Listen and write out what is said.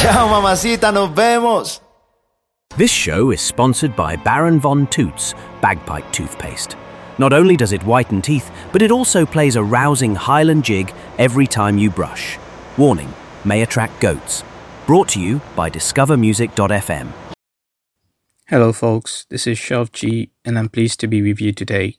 Chao, mamacita, nos vemos. This show is sponsored by Baron Von Toots Bagpipe Toothpaste. Not only does it whiten teeth, but it also plays a rousing Highland jig every time you brush. Warning, may attract goats. Brought to you by discovermusic.fm. Hello folks, this is Shelf G and I'm pleased to be with you today.